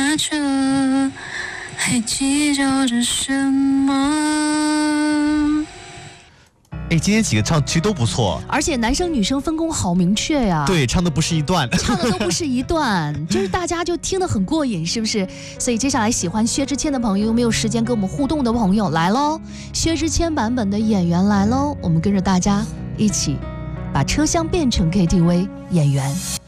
下车，还计较着什么？ 哎，今天几个唱其实都不错， 而且男生女生分工好明确呀。 对，唱的不是一段， 唱的都不是一段，就是大家就听得很过瘾，是不是？所以接下来喜欢薛之谦的朋友，有没有时间跟我们互动的朋友来喽？薛之谦版本的演员来喽，我们跟着大家一起把车厢变成 KTV 演员。